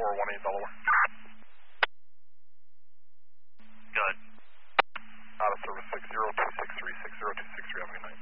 418 Delaware. Good. Out of service 60263, 60263, have a good night.